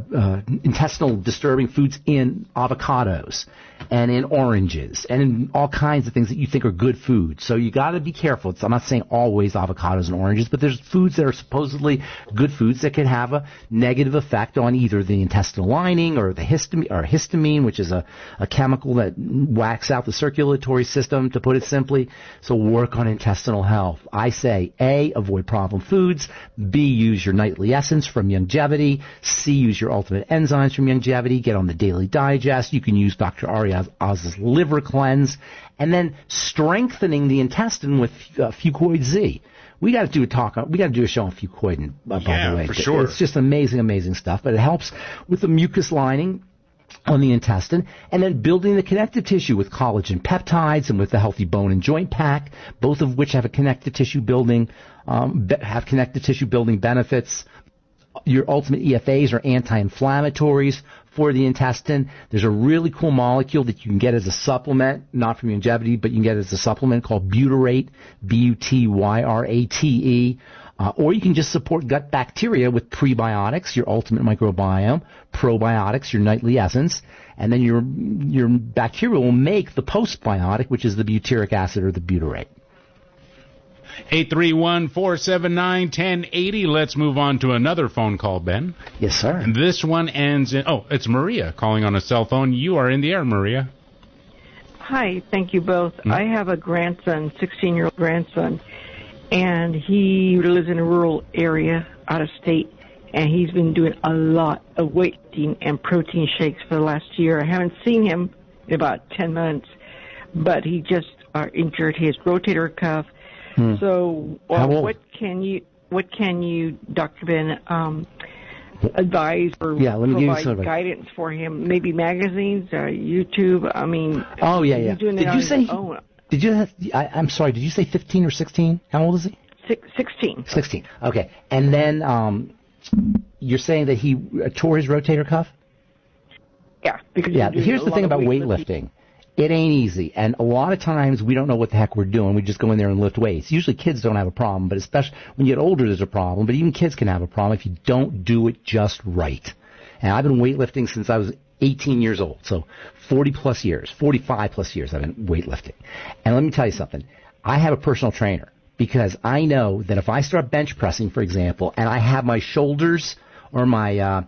intestinal disturbing foods in avocados and in oranges and in all kinds of things that you think are good foods. So you got to be careful. I'm not saying always avocados and oranges, but there's foods that are supposedly good foods that can have a negative effect on either the intestinal lining or the histamine, which is a chemical that whacks out the circulatory system, to put it simply. So work on intestinal health. I say A, avoid problem foods. B, use your nightly essence from Youngevity. C, use your ultimate enzymes from Youngevity. Get on the Daily Digest. You can use Dr. Ari Oz's liver cleanse, and then strengthening the intestine with Fucoid Z. We got to do a show on Fucoid, by the way. For sure. It's just amazing stuff, but it helps with the mucus lining on the intestine, and then building the connective tissue with collagen peptides and with the Healthy Bone and Joint Pack, both of which have connective tissue building benefits. Your ultimate EFAs are anti-inflammatories for the intestine. There's a really cool molecule that you can get as a supplement, not from Youngevity, but you can get as a supplement called Butyrate, Butyrate. Or you can just support gut bacteria with prebiotics, your ultimate microbiome, probiotics, your nightly essence, and then your bacteria will make the postbiotic, which is the butyric acid or the butyrate. 831-479-1080. Let's move on to another phone call, Ben. Yes, sir. And this one ends in, it's Maria calling on a cell phone. You are in the air, Maria. Hi, thank you both. I have a grandson, 16-year-old grandson, and he lives in a rural area out of state, and he's been doing a lot of weightlifting and protein shakes for the last year. I haven't seen him in about 10 months, but he just injured his rotator cuff. So what can you, Dr. Ben, advise or provide guidance for him? Maybe magazines, YouTube. I mean, I'm sorry, did you say 15 or 16? How old is he? 16. 16. Okay. And then you're saying that he tore his rotator cuff? Yeah. Here's the thing about weightlifting. It ain't easy, and a lot of times we don't know what the heck we're doing. We just go in there and lift weights. Usually kids don't have a problem, but especially when you get older there's a problem, but even kids can have a problem if you don't do it just right. And I've been weightlifting since I was 18 years old, so 45 plus years I've been weightlifting. And let me tell you something. I have a personal trainer because I know that if I start bench pressing, for example, and I have my shoulders or my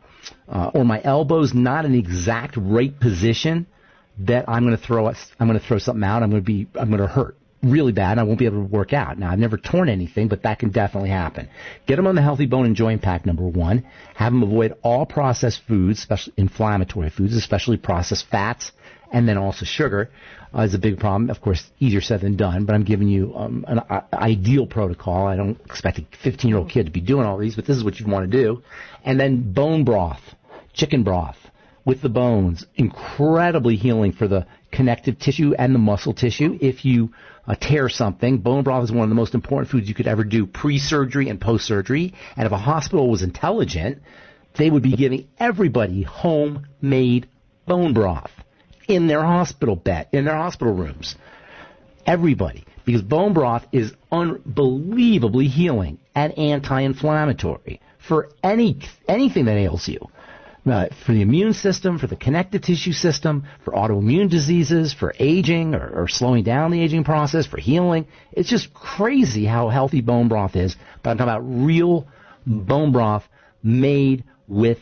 elbows not in the exact right position, that I'm going to throw something out. I'm going to hurt really bad, and I won't be able to work out. Now, I've never torn anything, but that can definitely happen. Get them on the Healthy Bone and Joint Pack, number one. Have them avoid all processed foods, especially inflammatory foods, especially processed fats, and then also sugar is a big problem. Of course, easier said than done, but I'm giving you an ideal protocol. I don't expect a 15-year-old kid to be doing all these, but this is what you want to do. And then bone broth, chicken broth, with the bones, incredibly healing for the connective tissue and the muscle tissue. If you tear something, bone broth is one of the most important foods you could ever do pre-surgery and post-surgery. And if a hospital was intelligent, they would be giving everybody homemade bone broth in their hospital bed, in their hospital rooms. Everybody. Because bone broth is unbelievably healing and anti-inflammatory for anything that ails you. For the immune system, for the connective tissue system, for autoimmune diseases, for aging or slowing down the aging process, for healing. It's just crazy how healthy bone broth is. But I'm talking about real bone broth made with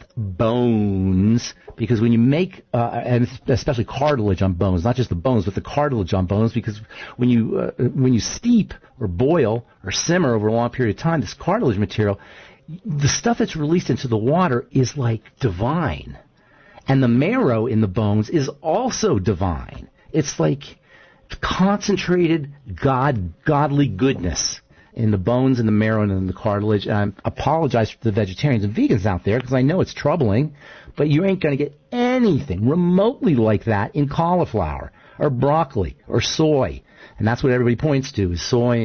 bones. Because when you make, and especially cartilage on bones, not just the bones, but the cartilage on bones, because when you steep or boil or simmer over a long period of time, this cartilage material, the stuff that's released into the water is like divine. And the marrow in the bones is also divine. It's like concentrated godly goodness in the bones and the marrow and in the cartilage. And I apologize to the vegetarians and vegans out there because I know it's troubling, but you ain't going to get anything remotely like that in cauliflower or broccoli or soy. And that's what everybody points to is soy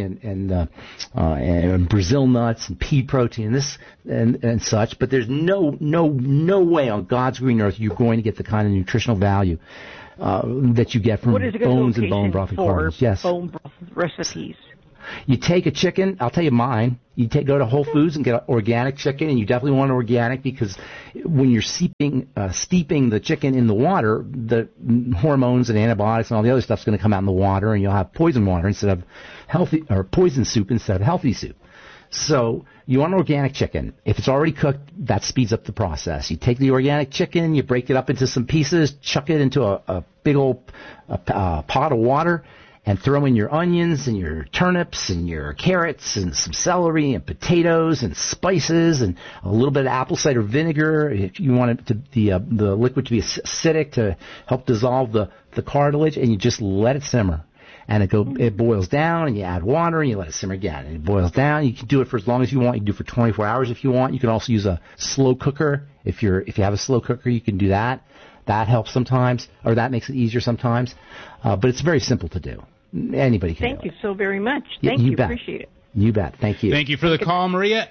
and Brazil nuts and pea protein and such. But there's no way on God's green earth you're going to get the kind of nutritional value that you get from bones and bone broth and cartilage. Yes. Bone broth recipes. You take a chicken. I'll tell you mine. You go to Whole Foods and get organic chicken, and you definitely want organic because when you're steeping the chicken in the water, the hormones and antibiotics and all the other stuff's going to come out in the water, and you'll have poison water instead of poison soup instead of healthy soup. So you want organic chicken. If it's already cooked, that speeds up the process. You take the organic chicken, you break it up into some pieces, chuck it into a big old pot of water, and throw in your onions and your turnips and your carrots and some celery and potatoes and spices and a little bit of apple cider vinegar if you want it to the liquid to be acidic to help dissolve the cartilage, and you just let it simmer. And it boils down, and you add water, and you let it simmer again. And it boils down. You can do it for as long as you want. You can do it for 24 hours if you want. You can also use a slow cooker. If you have a slow cooker, you can do that. That helps sometimes, or that makes it easier sometimes. But it's very simple to do. Anybody can do it. Thank you so very much. Thank you. Bet. Appreciate it. You bet. Thank you. Thank you for the call, Maria.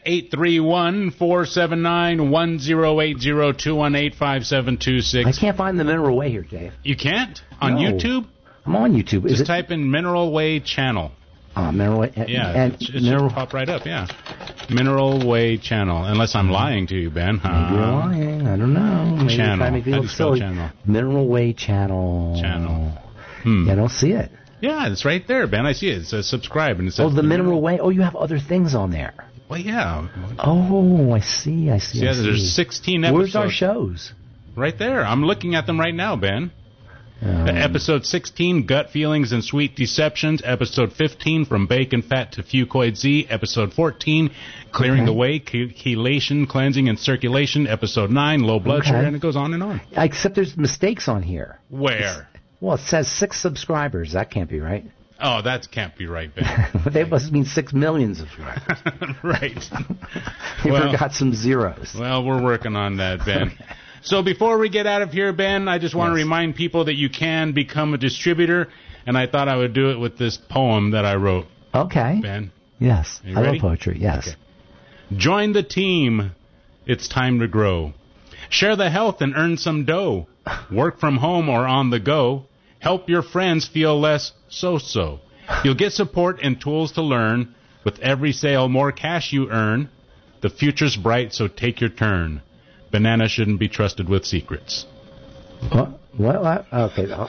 831-479-1080-218-5726. I can't find the Mineral Way here, Dave. You can't? On No. YouTube? I'm on YouTube. Just type in Mineral Way Channel. Mineral Way. Yeah, it should pop right up, yeah. Mineral Way Channel. Unless I'm lying to you, Ben. Maybe you're lying. I don't know. Maybe Channel. How do you spell channel? Mineral Way Channel. Yeah, I don't see it. Yeah, it's right there, Ben. I see it. It says subscribe. And it says the Mineral Way. Oh, you have other things on there. Well, yeah. Oh, I see. Yeah, there's 16 episodes. Where's our shows? Right there. I'm looking at them right now, Ben. Episode 16, Gut Feelings and Sweet Deceptions. Episode 15, From Bacon Fat to Fucoid Z. Episode 14, Clearing the Way, Chelation, Cleansing and Circulation. Episode 9, Low Blood Sugar, and it goes on and on. Except there's mistakes on here. Where? It says 6 subscribers. That can't be right. Oh, that can't be right, Ben. They must mean 6 million subscribers. Right. You forgot some zeros. Well, we're working on that, Ben. Okay. So before we get out of here, Ben, I just want to remind people that you can become a distributor, and I thought I would do it with this poem that I wrote. Okay. Ben? Yes. I love poetry, yes. Okay. Join the team. It's time to grow. Share the health and earn some dough. Work from home or on the go. Help your friends feel less so-so. You'll get support and tools to learn. With every sale, more cash you earn. The future's bright, so take your turn. Banana shouldn't be trusted with secrets. What? Okay. I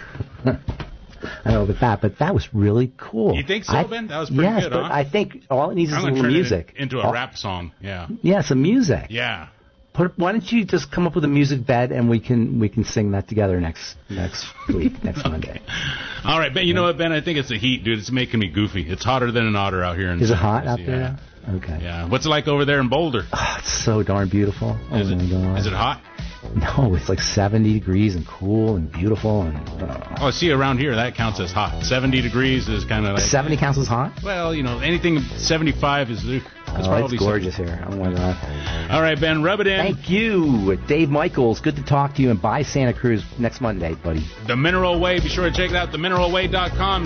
don't know about that, but that was really cool. You think so, Ben? That was pretty good, but I think all it needs is a little music. Into a rap song, yeah. Yeah, some music. Yeah. Why don't you just come up with a music bed and we can sing that together next week, next Monday. All right, Ben. You know what, Ben? I think it's the heat, dude. It's making me goofy. It's hotter than an otter out here. Is it hot out there now? Okay. Yeah. What's it like over there in Boulder? Oh, it's so darn beautiful. My God. Is it hot? No, it's like 70 degrees and cool and beautiful. Oh, see, around here, that counts as hot. 70 degrees is kind of like... 70 counts as hot? Well, anything 75 is... It's gorgeous here. Oh, my God. All right, Ben, rub it in. Thank you. Dave Michaels, good to talk to you, and bye Santa Cruz next Monday, buddy. The Mineral Way. Be sure to check it out, themineralway.com.